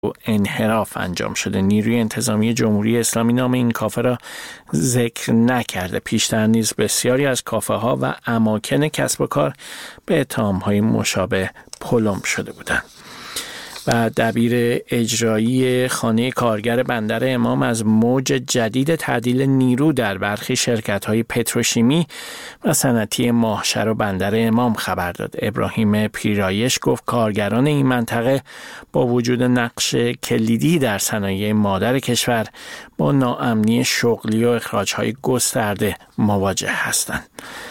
انحراف انجام شده. نیروی انتظامی جمهوری اسلامی نام این کافه را ذکر نکرده. پیشتر نیز بسیاری از کافه ها و اماکن کسب و کار به اتهام‌های مشابه پلم شده بودند. و دبیر اجرایی خانه کارگر بندر امام از موج جدید تعدیل نیرو در برخی شرکت‌های پتروشیمی و صنعتی ماهشهر و بندر امام خبر داد. ابراهیم پیرایش گفت کارگران این منطقه با وجود نقش کلیدی در صنایع مادر کشور با ناامنی شغلی و اخراج‌های گسترده مواجه هستند.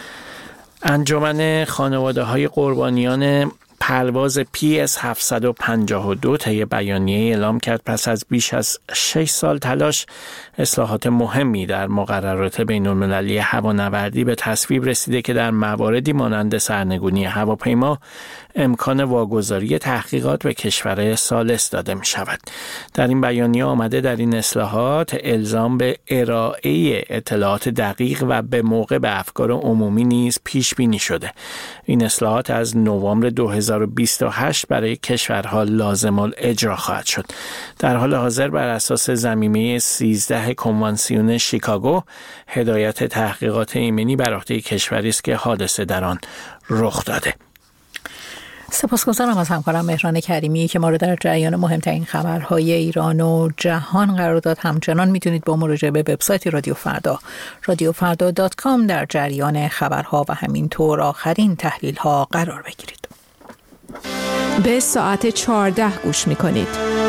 انجمن خانواده‌های قربانیان پرواز PS 752 طی بیانیه اعلام کرد پس از بیش از 6 سال تلاش اصلاحات مهمی در مقررات بین‌المللی هوانوردی به تصویب رسیده که در مواردی مانند سرنگونی هواپیما امکان واگذاری تحقیقات به کشور ثالث داده می شود. در این بیانیه آمده در این اصلاحات الزام به ارائه اطلاعات دقیق و به موقع به افکار عمومی نیز پیش بینی شده. این اصلاحات از نوامبر 2028 برای کشورها لازم الاجرا خواهد شد. در حال حاضر بر اساس ضمیمه 13 کنوانسیون شیکاگو هدایت تحقیقات ایمنی بر عهده کشوری است که حادثه در آن رخ داده. سپاسگزارم از همکارم مهران کریمی که ما رو در جریان مهمترین خبرهای ایران و جهان قرار داد. همچنان میتونید با مراجعه به وبسایت رادیو فردا radiofarda.com در جریان خبرها و همینطور آخرین تحلیل‌ها قرار بگیرید. به ساعت 14 گوش میکنید.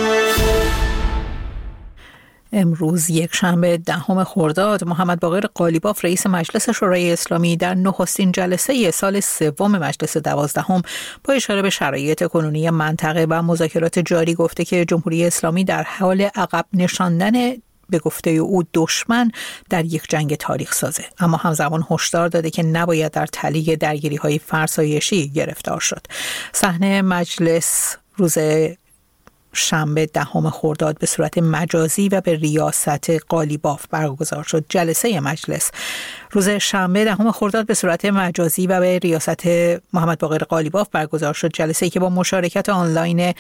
امروز یک شنبه 10 خرداد محمد باقر قالیباف رئیس مجلس شورای اسلامی در نخستین جلسه سال سوم مجلس 12 با اشاره به شرایط کنونی منطقه و مذاکرات جاری گفته که جمهوری اسلامی در حال عقب نشاندن به گفته او دشمن در یک جنگ تاریخ سازه، اما همزمان هشدار داده که نباید در تله درگیری‌های فرسایشی گرفتار شد. صحنه مجلس روز شنبه 10 خرداد به صورت مجازی و به ریاست قالیباف برگزار شد. جلسه مجلس روز شنبه 10 خرداد به صورت مجازی و به ریاست محمد باقر قالیباف برگزار شد. جلسه‌ای که با مشارکت آنلاین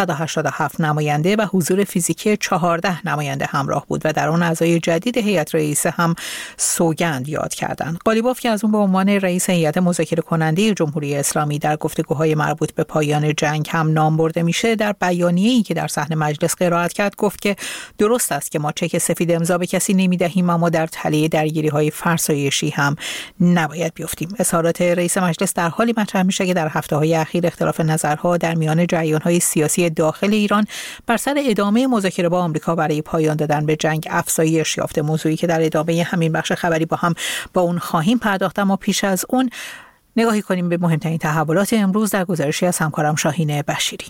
187 نماینده و حضور فیزیکی 14 نماینده همراه بود و در آن اعضای جدید هیئت رئیسه هم سوگند یاد کردند. قالیباف که از اون به عنوان رئیس هیئت مذاکره کننده جمهوری اسلامی در گفتگوهای مربوط به پایان جنگ هم نام برده میشه، در بیانیه‌ای که در صحن مجلس قرائت کرد گفت که درست است که ما چک سفید امضا به کسی نمیدهیم، اما در تله درگیری‌های فرسایشی هم نباید بیفتیم. اظهارات رئیس مجلس در حالی مطرح میشه که در هفته‌های اخیر اختلاف نظرها در میان جریان‌های سیاسی داخل ایران بر سر ادامه مذاکره با آمریکا برای پایان دادن به جنگ افزایش یافته، موضوعی که در ادامه همین بخش خبری با اون خواهیم پرداخت. اما پیش از اون نگاهی کنیم به مهمترین تحولات امروز در گزارشی از همکارم شاهین بشیری.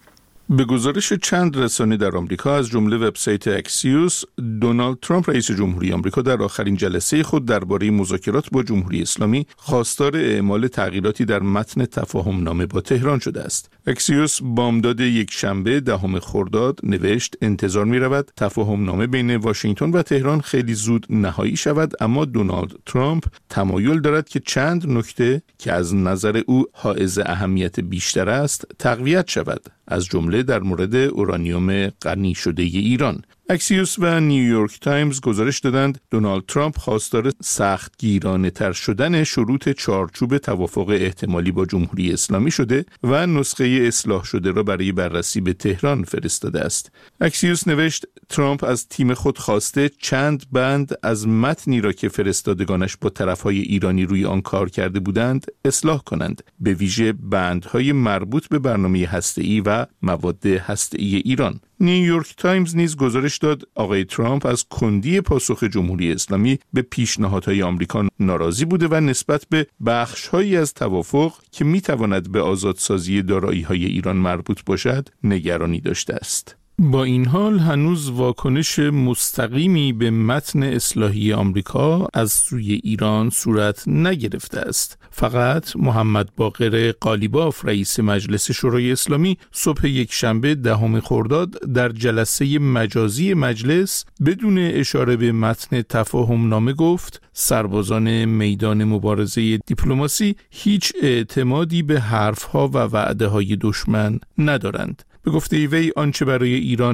به گزارش چند رسانه در آمریکا از جمله وبسایت اکسیوس، دونالد ترامپ رئیس جمهوری آمریکا در آخرین جلسه خود درباره مذاکرات با جمهوری اسلامی خواستار اعمال تغییراتی در متن تفاهم نامه با تهران شده است. اکسیوس بامداد یک شنبه 10 خرداد نوشت انتظار می رود تفاهم نامه بین واشنگتن و تهران خیلی زود نهایی شود، اما دونالد ترامپ تمایل دارد که چند نکته که از نظر او حائز اهمیت بیشتر است تقویت شود، از جمله در مورد اورانیوم غنی شده ایران. اکسیوس و نیویورک تایمز گزارش دادند دونالد ترامپ خواستار سختگیرانه تر شدن شروط چارچوب توافق احتمالی با جمهوری اسلامی شده و نسخه اصلاح شده را برای بررسی به تهران فرستاده است. اکسیوس نوشت ترامپ از تیم خود خواسته چند بند از متنی را که فرستادگانش با طرفهای ایرانی روی آن کار کرده بودند اصلاح کنند، به ویژه بندهای مربوط به برنامه هسته‌ای و مواد هسته‌ای ایران. نیویورک تایمز نیز گزارش داد آقای ترامپ از کندی پاسخ جمهوری اسلامی به پیشنهادهای آمریکا ناراضی بوده و نسبت به بخش‌هایی از توافق که می‌تواند به آزادسازی دارایی‌های ایران مربوط باشد نگرانی داشته است. با این حال هنوز واکنش مستقیمی به متن اصلاحی آمریکا از سوی ایران صورت نگرفته است. فقط محمد باقر قالیباف رئیس مجلس شورای اسلامی صبح یک شنبه 10 خرداد در جلسه مجازی مجلس بدون اشاره به متن تفاهم نامه گفت سربازان میدان مبارزه دیپلماسی هیچ اعتمادی به حرفها و وعده‌های دشمن ندارند. به گفته وی آنچه برای ایران